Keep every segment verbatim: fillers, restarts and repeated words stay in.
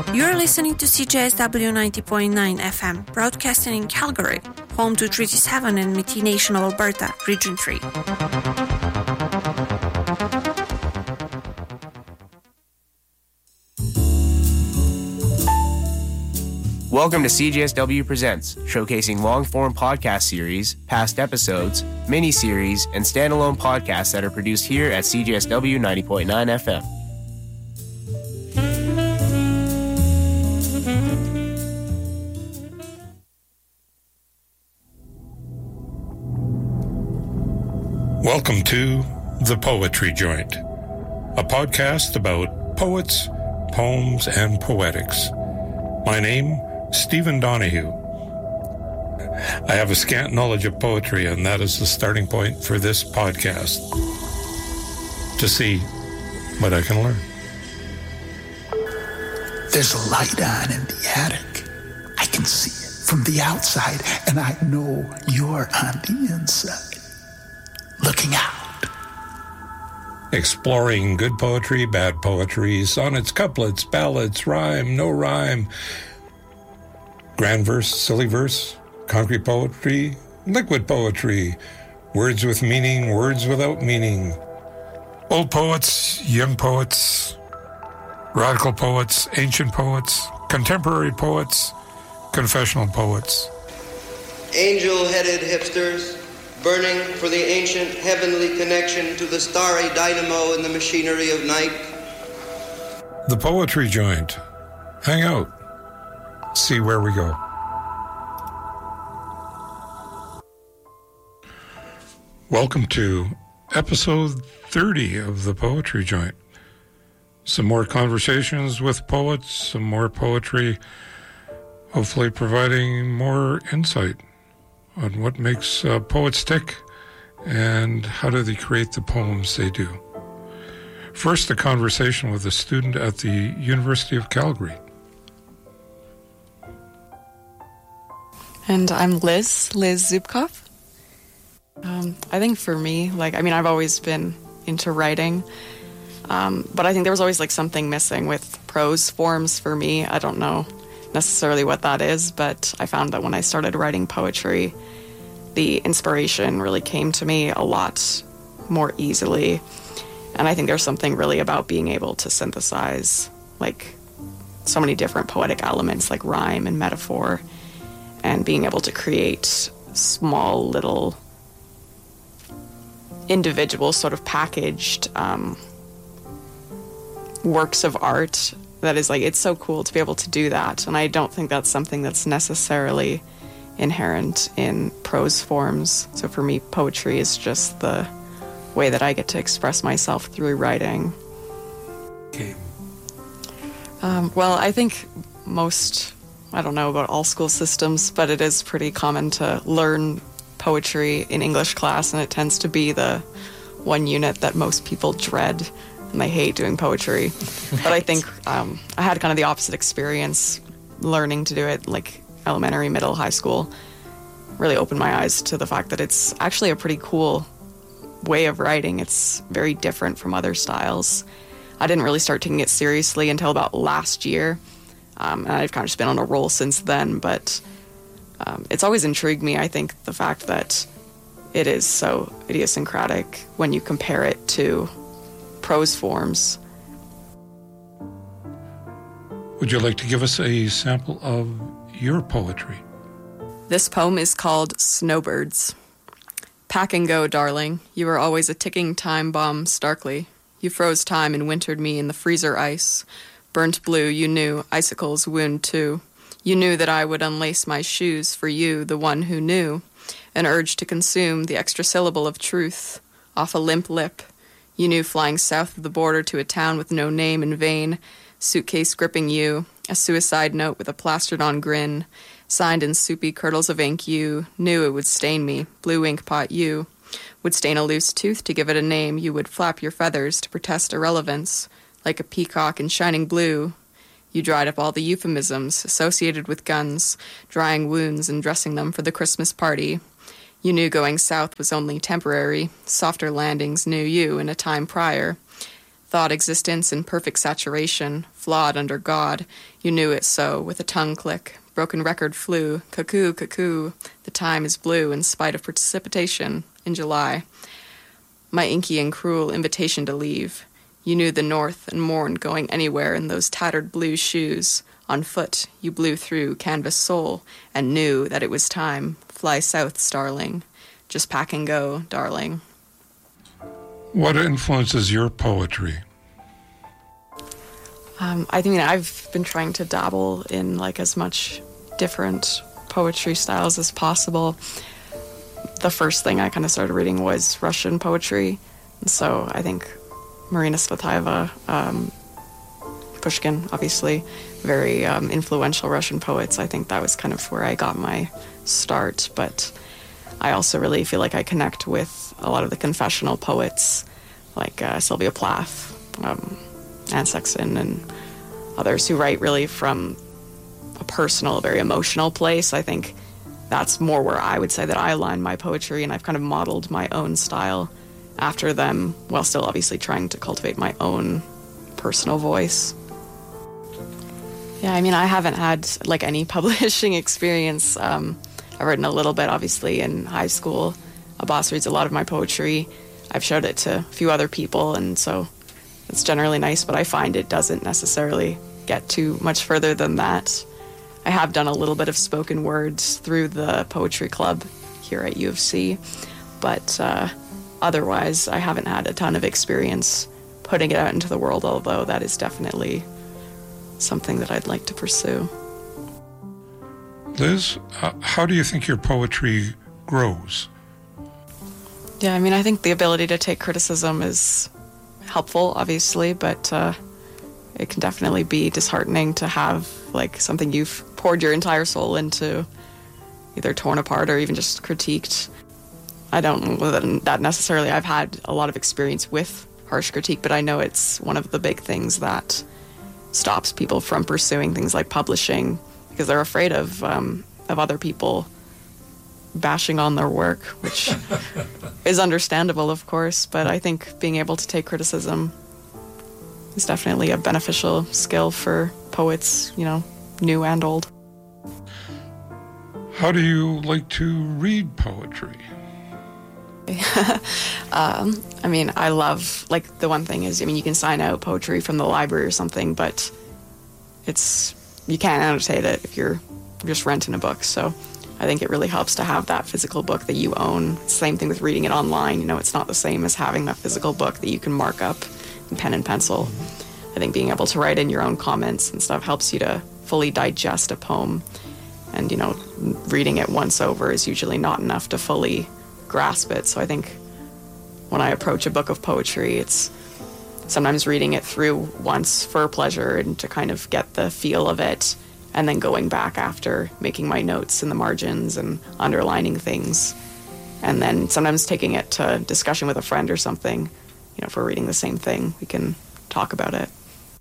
You're listening to C J S W ninety point nine F M, broadcasting in Calgary, home to Treaty seven and Métis Nation of Alberta, Region three. Welcome to C J S W Presents, showcasing long-form podcast series, past episodes, mini-series, and standalone podcasts that are produced here at C J S W ninety point nine F M. Welcome to The Poetry Joint, a podcast about poets, poems, and poetics. My name, Stephen Donahue. I have a scant knowledge of poetry, and that is the starting point for this podcast, to see what I can learn. There's a light on in the attic. I can see it from the outside, and I know you're on the inside. Looking out. Exploring good poetry, bad poetry, sonnets, couplets, ballads, rhyme, no rhyme, grand verse, silly verse, concrete poetry, liquid poetry, words with meaning, words without meaning, old poets, young poets, radical poets, ancient poets, contemporary poets, confessional poets. Angel-headed hipsters, burning for the ancient heavenly connection to the starry dynamo in the machinery of night. The Poetry Joint. Hang out. See where we go. Welcome to episode thirty of The Poetry Joint. Some more conversations with poets, some more poetry, hopefully providing more insight on what makes uh, poets tick and how do they create the poems they do. First, a conversation with a student at the University of Calgary. And I'm Liz, Liz Zubkov. Um, I think for me, like, I mean, I've always been into writing, um, but I think there was always like something missing with prose forms for me. I don't know necessarily what that is, but I found that when I started writing poetry, the inspiration really came to me a lot more easily. And I think there's something really about being able to synthesize like so many different poetic elements like rhyme and metaphor, and being able to create small little individual sort of packaged um, works of art that is like, it's so cool to be able to do that. And I don't think that's something that's necessarily inherent in prose forms. So for me, poetry is just the way that I get to express myself through writing. Okay. Um, well, I think most, I don't know about all school systems, but it is pretty common to learn poetry in English class, and it tends to be the one unit that most people dread. And they hate doing poetry. Right. But I think um, I had kind of the opposite experience learning to do it, like elementary, middle, high school. Really opened my eyes to the fact that it's actually a pretty cool way of writing. It's very different from other styles. I didn't really start taking it seriously until about last year. Um, and I've kind of just been on a roll since then. But um, it's always intrigued me, I think, the fact that it is so idiosyncratic when you compare it to prose forms. Would you like to give us a sample of your poetry? This poem is called Snowbirds. Pack and go, darling. You were always a ticking time bomb starkly. You froze time and wintered me in the freezer ice. Burnt blue, you knew, icicles wound too. You knew that I would unlace my shoes for you, the one who knew. An urge to consume the extra syllable of truth off a limp lip. You knew flying south of the border to a town with no name in vain, suitcase gripping you, a suicide note with a plastered-on grin, signed in soupy curdles of ink. You knew it would stain me, blue ink pot you, would stain a loose tooth to give it a name. You would flap your feathers to protest irrelevance, like a peacock in shining blue. You dried up all the euphemisms associated with guns, drying wounds and dressing them for the Christmas party. You knew going south was only temporary. Softer landings knew you in a time prior. Thought existence in perfect saturation, flawed under God. You knew it so, with a tongue click. Broken record flew, cuckoo, cuckoo. The time is blue in spite of precipitation in July. My inky and cruel invitation to leave. You knew the north and mourned going anywhere in those tattered blue shoes. On foot, you blew through canvas sole and knew that it was time. Fly south, starling. Just pack and go, darling. What influences your poetry? Um, I mean, I've been trying to dabble in like as much different poetry styles as possible. The first thing I kind of started reading was Russian poetry, and so I think Marina Tsvetaeva, um, Pushkin, obviously, very um, influential Russian poets. I think that was kind of where I got my start, but I also really feel like I connect with a lot of the confessional poets, like uh, Sylvia Plath, um, Anne Sexton, and others who write really from a personal, very emotional place. I think that's more where I would say that I align my poetry, and I've kind of modeled my own style after them, while still obviously trying to cultivate my own personal voice. Yeah, I mean, I haven't had like any publishing experience. Um, I've written a little bit, obviously, in high school. A boss reads a lot of my poetry. I've showed it to a few other people, and so it's generally nice, but I find it doesn't necessarily get too much further than that. I have done a little bit of spoken words through the poetry club here at U of C, but uh, otherwise I haven't had a ton of experience putting it out into the world, although that is definitely something that I'd like to pursue. Liz, uh, how do you think your poetry grows? Yeah, I mean, I think the ability to take criticism is helpful, obviously, but uh, it can definitely be disheartening to have like something you've poured your entire soul into either torn apart or even just critiqued. I don't know that necessarily I've had a lot of experience with harsh critique, but I know it's one of the big things that stops people from pursuing things like publishing, because they're afraid of um, of other people bashing on their work, which is understandable, of course, but I think being able to take criticism is definitely a beneficial skill for poets, you know, new and old. How do you like to read poetry? um, I mean, I love, like, the one thing is, I mean, you can sign out poetry from the library or something, but it's, you can't annotate it if you're just renting a book, so I think it really helps to have that physical book that you own. Same thing with reading it online. You know, it's not the same as having a physical book that you can mark up in pen and pencil. I think being able to write in your own comments and stuff helps you to fully digest a poem. And, you know, reading it once over is usually not enough to fully grasp it. So I think when I approach a book of poetry, it's sometimes reading it through once for pleasure and to kind of get the feel of it, and then going back after, making my notes in the margins and underlining things, and then sometimes taking it to discussion with a friend or something. You know, if we're reading the same thing, we can talk about it.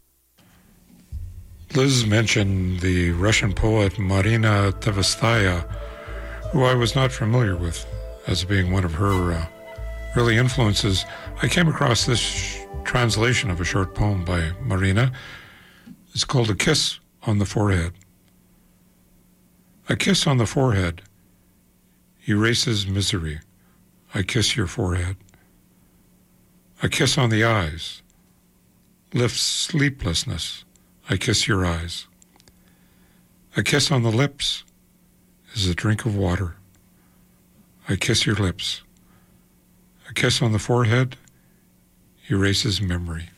Liz mentioned the Russian poet Marina Tsvetaeva, who I was not familiar with as being one of her uh, early influences. I came across this sh- translation of a short poem by Marina. It's called A Kiss on the Forehead. A kiss on the forehead erases misery. I kiss your forehead. A kiss on the eyes lifts sleeplessness. I kiss your eyes. A kiss on the lips is a drink of water. I kiss your lips. A kiss on the forehead erases memory.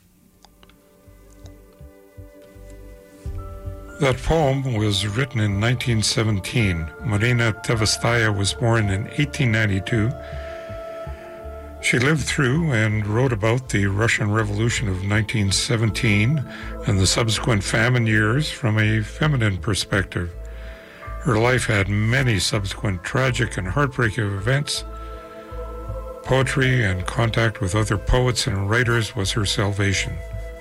That poem was written in nineteen seventeen. Marina Tsvetaeva was born in eighteen ninety-two. She lived through and wrote about the Russian Revolution of nineteen seventeen and the subsequent famine years from a feminine perspective. Her life had many subsequent tragic and heartbreaking events. Poetry and contact with other poets and writers was her salvation.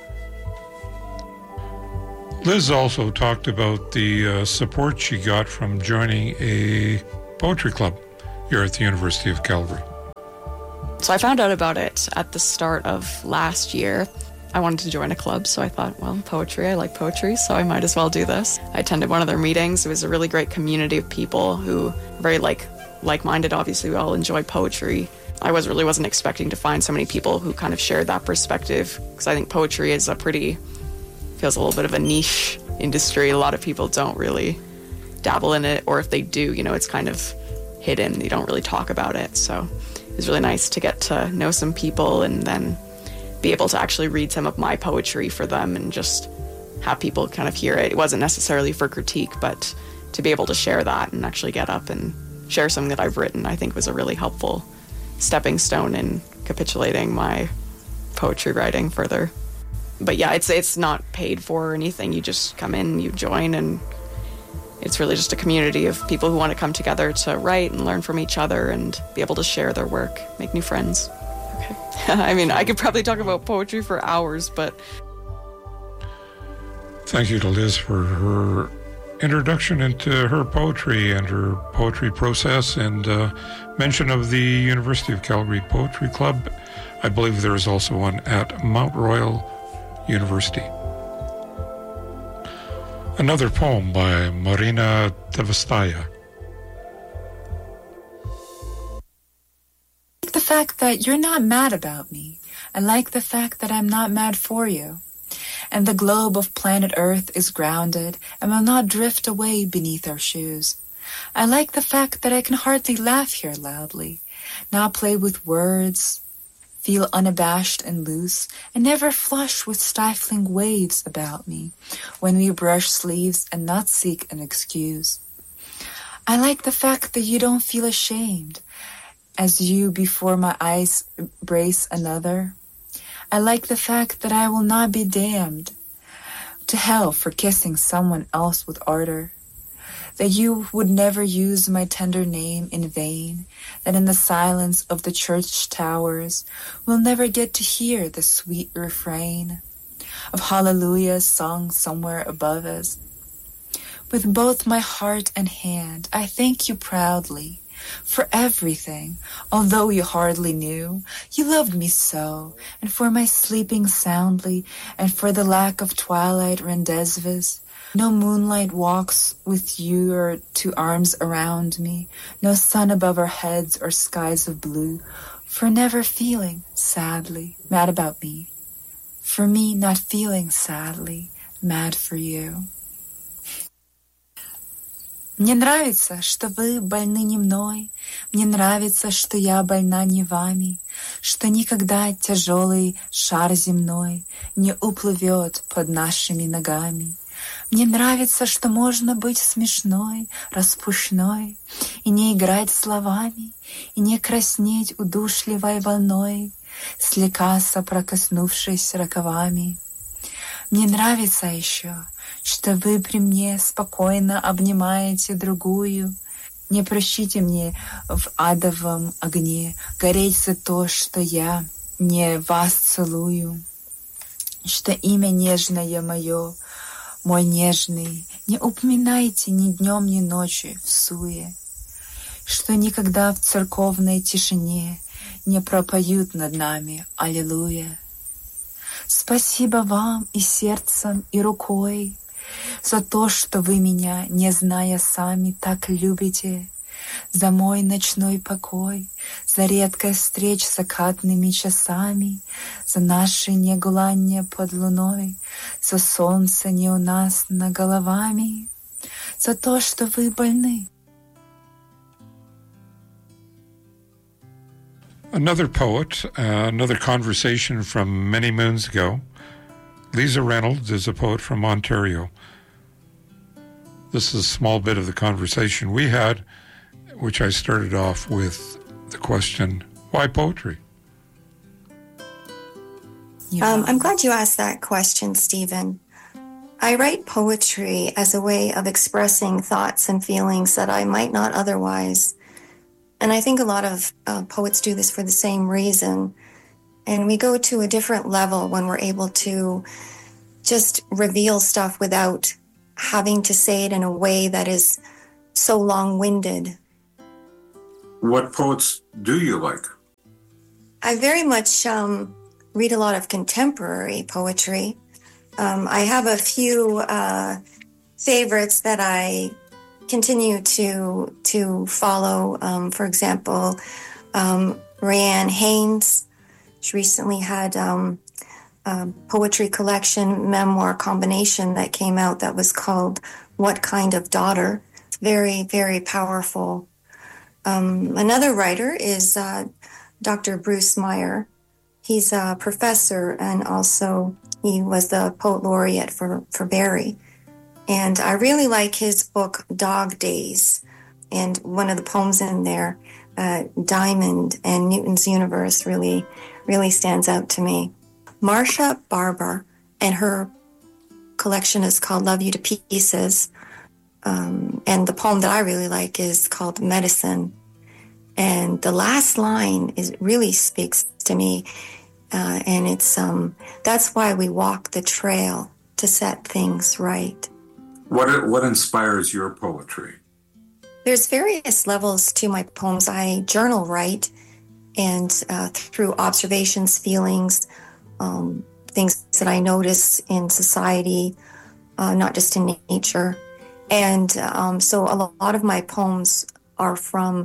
Liz also talked about the uh, support she got from joining a poetry club here at the University of Calgary. So I found out about it at the start of last year. I wanted to join a club, so I thought, well, poetry, I like poetry, so I might as well do this. I attended one of their meetings. It was a really great community of people who were very like, like-minded. Obviously, we all enjoy poetry. I was really wasn't expecting to find so many people who kind of shared that perspective, because I think poetry is a pretty, feels a little bit of a niche industry. A lot of people don't really dabble in it, or if they do, you know, it's kind of hidden. You don't really talk about it. So it was really nice to get to know some people and then be able to actually read some of my poetry for them and just have people kind of hear it. It wasn't necessarily for critique, but to be able to share that and actually get up and share something that I've written, I think was a really helpful stepping stone in capitulating my poetry writing further. But yeah, it's it's not paid for or anything. You just come in, you join, and it's really just a community of people who want to come together to write and learn from each other and be able to share their work, make new friends. Okay. I mean, I could probably talk about poetry for hours, but... Thank you to Liz for her introduction into her poetry and her poetry process, and uh, mention of the University of Calgary Poetry Club. I believe there is also one at Mount Royal University. Another poem by Marina Devastaya. I like the fact that you're not mad about me. I like the fact that I'm not mad for you. And the globe of planet Earth is grounded and will not drift away beneath our shoes. I like the fact that I can hardly laugh here loudly, not play with words, feel unabashed and loose, and never flush with stifling waves about me when we brush sleeves and not seek an excuse. I like the fact that you don't feel ashamed as you before my eyes brace another. I like the fact that I will not be damned to hell for kissing someone else with ardor, that you would never use my tender name in vain, that in the silence of the church towers we'll never get to hear the sweet refrain of hallelujah sung somewhere above us. With both my heart and hand, I thank you proudly for everything, although you hardly knew. You loved me so, and for my sleeping soundly, and for the lack of twilight rendezvous. No moonlight walks with your two arms around me, no sun above our heads or skies of blue, for never feeling sadly mad about me, for me not feeling sadly mad for you. Мне нравится, что вы больны не мной, мне нравится, что я больна не вами, что никогда тяжелый шар земной не уплывет под нашими ногами. Мне нравится, что можно быть смешной, распушной, и не играть словами, и не краснеть удушливой волной, слегка соприкоснувшись рукавами. Мне нравится еще, что вы при мне спокойно обнимаете другую. Не прощите мне в адовом огне гореть за то, что я не вас целую, что имя нежное мое, мой нежный, не упоминайте ни днем, ни ночью в суе, что никогда в церковной тишине не пропоют над нами аллилуйя. Спасибо вам и сердцем, и рукой за то, что вы меня, не зная сами, так любите, за мой ночной покой, за редкость встреч с закатными часами, за наши негуланья под луной, за солнце не у нас над головами, за то, что вы больны. Another poet, uh, another conversation from many moons ago. Lisa Reynolds is a poet from Ontario. This is a small bit of the conversation we had, which I started off with the question, why poetry? Yeah. Um, I'm glad you asked that question, Stephen. I write poetry as a way of expressing thoughts and feelings that I might not otherwise. And I think a lot of uh, poets do this for the same reason. And we go to a different level when we're able to just reveal stuff without having to say it in a way that is so long-winded. What poets do you like? I very much um, read a lot of contemporary poetry. Um, I have a few uh, favorites that I continue to to follow. Um, for example, um, Rianne Haynes. She recently had um, a poetry collection, memoir combination that came out that was called What Kind of Daughter? It's very, very powerful. Um, another writer is uh, Doctor Bruce Meyer. He's a professor, and also he was the poet laureate for, for Barrie. And I really like his book, Dog Days. And one of the poems in there, uh, Diamond and Newton's Universe, really, really stands out to me. Marsha Barber, and her collection is called Love You to Pieces. Um, and the poem that I really like is called Medicine. And the last line is really speaks to me. Uh, and it's, um, that's why we walk the trail, to set things right. What, what inspires your poetry? There's various levels to my poems. I journal write, and uh, through observations, feelings, um, things that I notice in society, uh, not just in nature. And um, so a lot of my poems are from,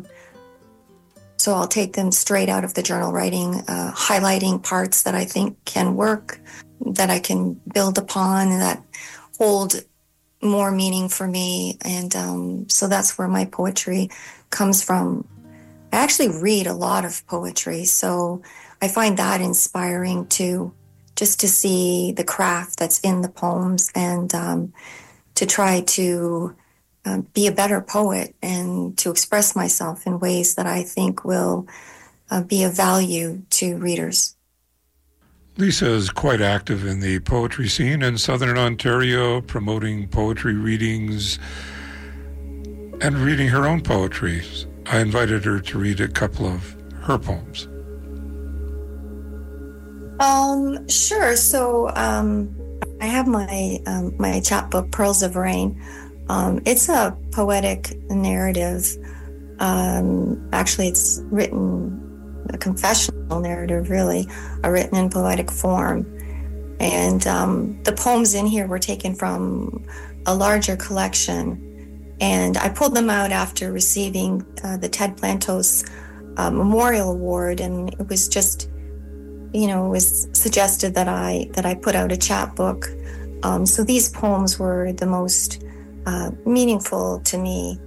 so I'll take them straight out of the journal writing, uh, highlighting parts that I think can work, that I can build upon, and that hold more meaning for me. And um, so that's where my poetry comes from. I actually read a lot of poetry, so I find that inspiring too, just to see the craft that's in the poems, and um, to try to uh, be a better poet and to express myself in ways that I think will uh, be of value to readers. Lisa is quite active in the poetry scene in Southern Ontario, promoting poetry readings and reading her own poetry. I invited her to read a couple of her poems. Um, sure. So um, I have my um, my chapbook, Pearls of Rain. Um, it's a poetic narrative. Um, actually, it's written, a confessional narrative, really, uh, written in poetic form. And um, the poems in here were taken from a larger collection. And I pulled them out after receiving uh, the Ted Plantos uh, Memorial Award. And it was just, you know, it was suggested that I that I put out a chapbook. Um, so these poems were the most uh, meaningful to me.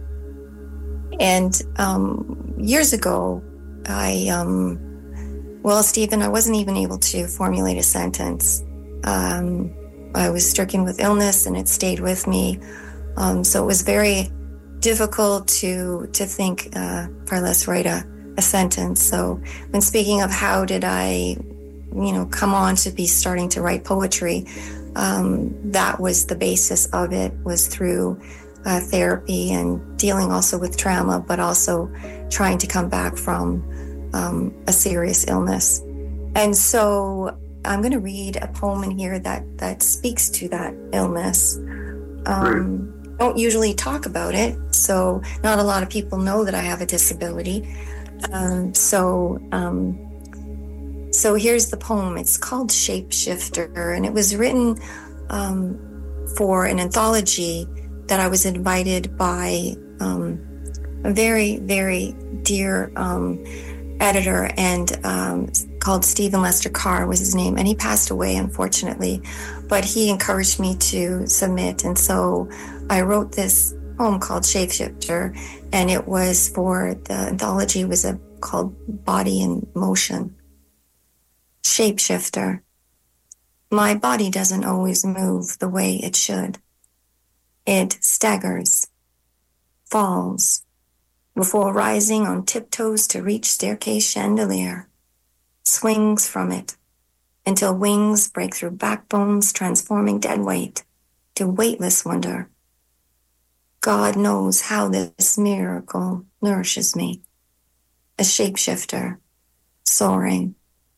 And um, years ago, I, um, well, Stephen, I wasn't even able to formulate a sentence. Um, I was stricken with illness, and it stayed with me. Um, so it was very difficult to to think, uh, far less write a, a sentence. So when speaking of how did I, you know, come on to be starting to write poetry, um, that was the basis of it, was through uh, therapy and dealing also with trauma, but also trying to come back from um, a serious illness. And so I'm going to read a poem in here that, that speaks to that illness. Um, I don't usually talk about it, so not a lot of people know that I have a disability. Um, so, um, so here's the poem. It's called Shapeshifter, and it was written um, for an anthology that I was invited by um, a very, very dear um, editor, and um, called Stephen Lester Carr was his name, and he passed away, unfortunately, but he encouraged me to submit, and so I wrote this poem called Shapeshifter, and it was for the anthology was a, called Body in Motion. Shapeshifter. My body doesn't always move the way it should. It staggers, falls, before rising on tiptoes to reach staircase chandelier, swings from it until wings break through backbones, transforming dead weight to weightless wonder. God knows how this miracle nourishes me, a shapeshifter, soaring.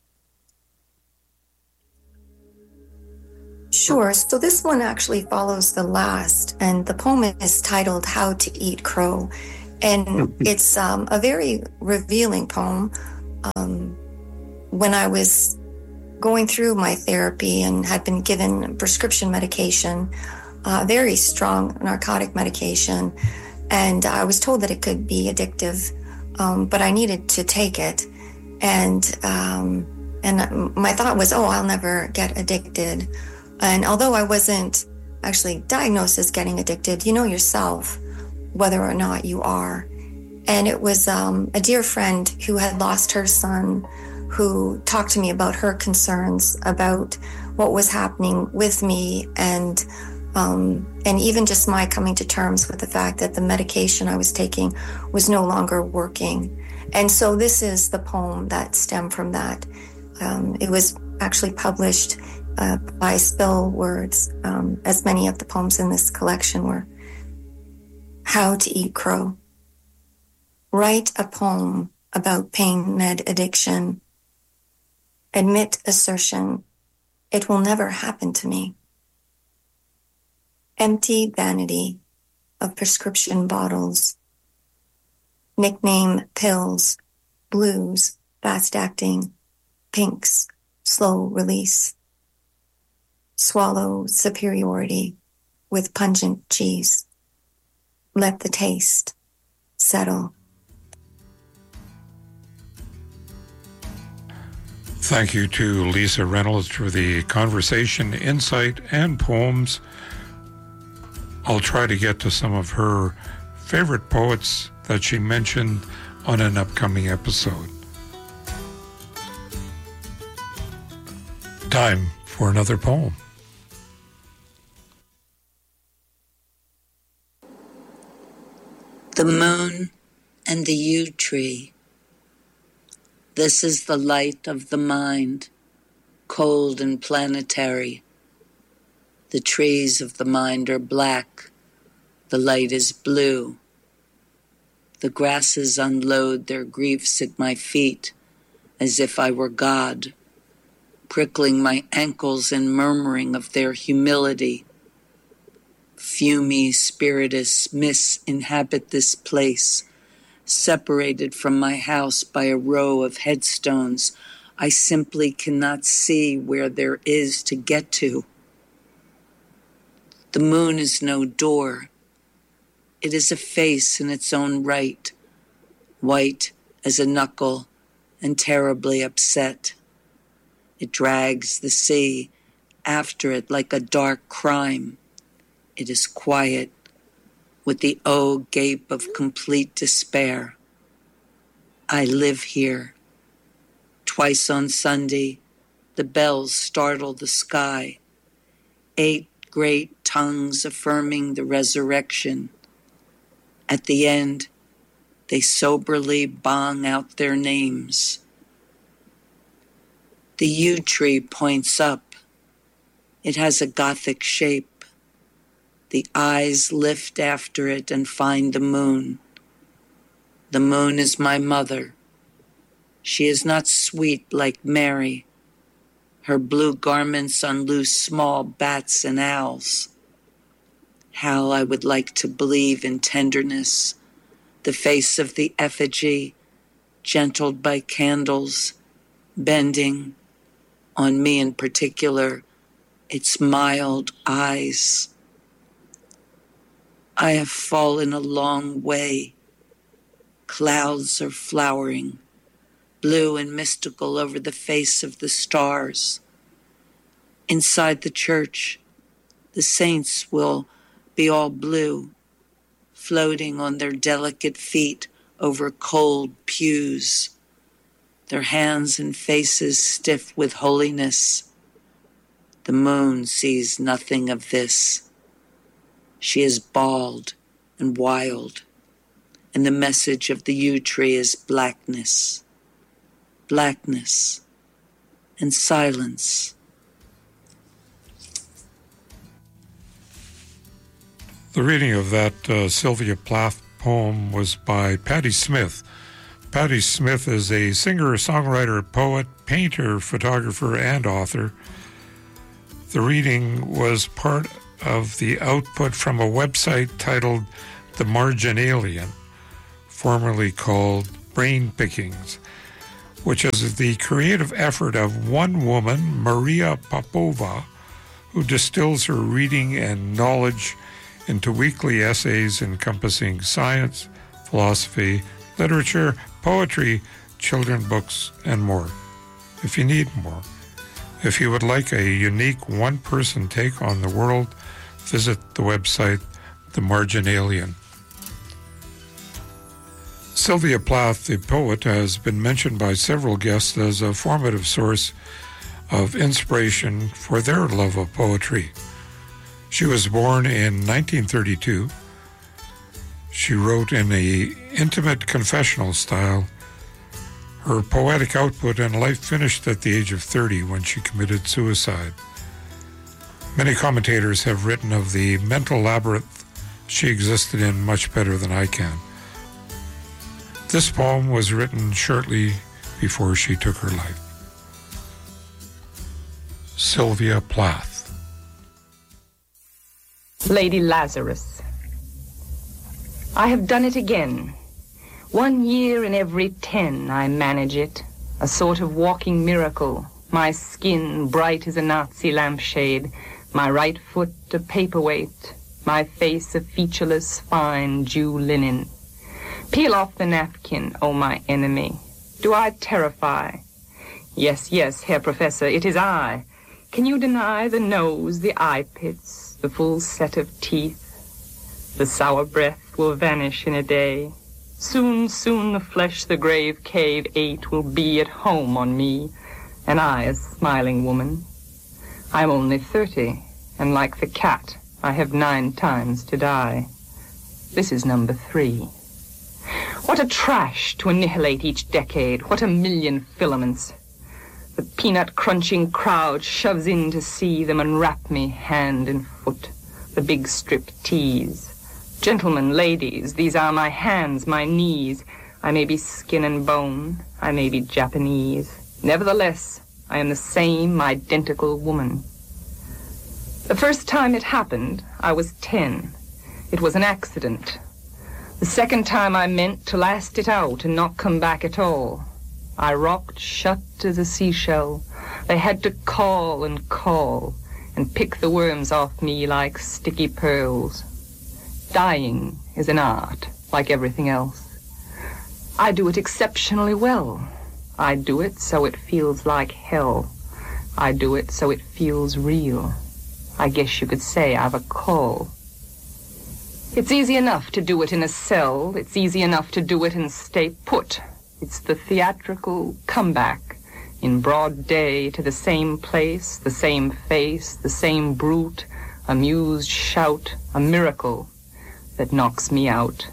Sure, so this one actually follows the last, and the poem is titled How to Eat Crow, and it's um, a very revealing poem. Um, when I was going through my therapy and had been given prescription medication, uh, very strong narcotic medication. And I was told that it could be addictive, um, but I needed to take it. And um, and my thought was, oh, I'll never get addicted. And although I wasn't actually diagnosed as getting addicted, you know yourself whether or not you are. And it was um, a dear friend who had lost her son who talked to me about her concerns about what was happening with me, and um, and even just my coming to terms with the fact that the medication I was taking was no longer working. And so this is the poem that stemmed from that. Um, it was actually published uh, by Spill Words, um, as many of the poems in this collection were. How to Eat Crow. Write a poem about pain med addiction. Admit assertion, it will never happen to me. Empty vanity of prescription bottles. Nickname pills, blues, fast acting, pinks, slow release. Swallow superiority with pungent cheese. Let the taste settle. Thank you to Lisa Reynolds for the conversation, insight, and poems. I'll try to get to some of her favorite poets that she mentioned on an upcoming episode. Time for another poem. The moon and the yew tree. This is the light of the mind, cold and planetary. The trees of the mind are black. The light is blue. The grasses unload their griefs at my feet as if I were God, prickling my ankles and murmuring of their humility. Fumy spiritus miss inhabit this place, separated from my house by a row of headstones I simply cannot see where there is to get to. The moon is no door. It is a face in its own right, white as a knuckle and terribly upset. It drags the sea after it like a dark crime. It is quiet, with the O gape of complete despair. I live here. Twice on Sunday, the bells startle the sky. Eight great tongues affirming the resurrection. At the end, they soberly bong out their names. The yew tree points up. It has a Gothic shape. The eyes lift after it and find the moon. The moon is my mother. She is not sweet like Mary. Her blue garments unloose small bats and owls. How I would like to believe in tenderness, the face of the effigy, gentled by candles, bending, on me in particular, its mild eyes. I have fallen a long way. Clouds are flowering, blue and mystical over the face of the stars. Inside the church, the saints will be all blue, floating on their delicate feet over cold pews, their hands and faces stiff with holiness. The moon sees nothing of this. She is bald and wild, and the message of the yew tree is blackness, blackness and silence. The reading of that uh, Sylvia Plath poem was by Patti Smith. Patti Smith is a singer, songwriter, poet, painter, photographer, and author. The reading was part of the output from a website titled The Marginalian, formerly called Brain Pickings, which is the creative effort of one woman, Maria Popova, who distills her reading and knowledge into weekly essays encompassing science, philosophy, literature, poetry, children's books, and more. If you need more, if you would like a unique one-person take on the world, visit the website The Marginalian. Sylvia Plath, the poet, has been mentioned by several guests as a formative source of inspiration for their love of poetry. She was born in nineteen thirty-two. She wrote in an intimate confessional style. Her poetic output and life finished at the age of thirty when she committed suicide. Many commentators have written of the mental labyrinth she existed in much better than I can. This poem was written shortly before she took her life. Sylvia Plath. Lady Lazarus. I have done it again. One year in every ten I manage it, a sort of walking miracle. My skin bright as a Nazi lampshade, my right foot a paperweight, my face a featureless fine Jew linen. Peel off the napkin, O my enemy. Do I terrify? Yes, yes, Herr Professor, it is I. Can you deny the nose, the eye pits, the full set of teeth? The sour breath will vanish in a day. Soon, soon the flesh the grave cave ate will be at home on me, and I a smiling woman. I'm only thirty, and like the cat, I have nine times to die. This is number three. What a trash to annihilate each decade. What a million filaments. The peanut-crunching crowd shoves in to see them unwrap me hand and foot. The big strip tease. Gentlemen, ladies, these are my hands, my knees. I may be skin and bone. I may be Japanese. Nevertheless, I am the same identical woman. The first time it happened, I was ten. It was an accident. The second time I meant to last it out and not come back at all. I rocked shut as a seashell. They had to call and call and pick the worms off me like sticky pearls. Dying is an art, like everything else. I do it exceptionally well. I do it so it feels like hell. I do it so it feels real. I guess you could say I've a call. It's easy enough to do it in a cell. It's easy enough to do it and stay put. It's the theatrical comeback in broad day to the same place, the same face, the same brute, amused shout, a miracle that knocks me out.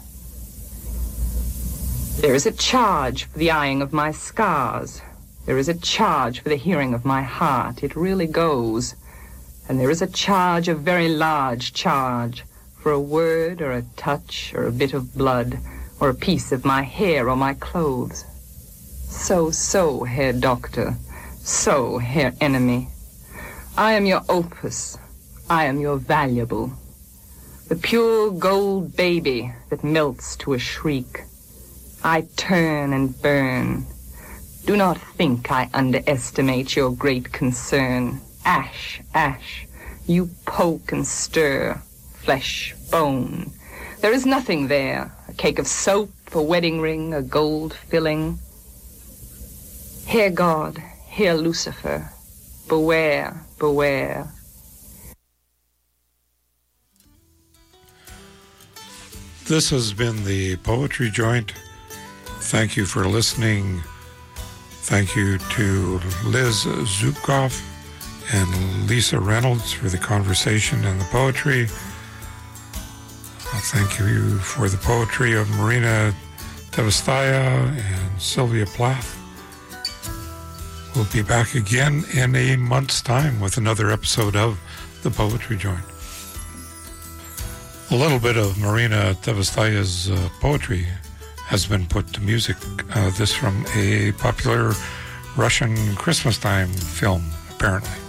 There is a charge for the eyeing of my scars. There is a charge for the hearing of my heart. It really goes. And there is a charge, a very large charge, for a word or a touch or a bit of blood or a piece of my hair or my clothes. So, so, Herr Doctor, so, Herr Enemy. I am your opus. I am your valuable. The pure gold baby that melts to a shriek. I turn and burn. Do not think I underestimate your great concern. Ash, ash, you poke and stir. Flesh, bone. There is nothing there. A cake of soap, a wedding ring, a gold filling. Hear God, hear Lucifer. Beware, beware. This has been the Poetry Joint. Thank you for listening. Thank you to Liz Zubkov and Lisa Reynolds for the conversation and the poetry. Thank you for the poetry of Marina Tavastaya and Sylvia Plath. We'll be back again in a month's time with another episode of The Poetry Joint. A little bit of Marina Tavastaya's uh, poetry has been put to music. Uh, this from a popular Russian Christmas time film, apparently.